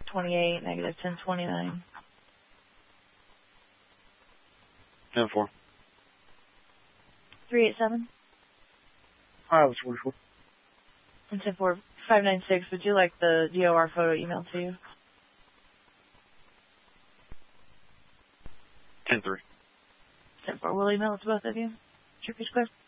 28, negative 1029. 10-4. 387. Alright, let's 44. And 10-4. 596. Would you like the DOR photo emailed to you? 10-3. 10-4. We'll email it to both of you. Sure, please,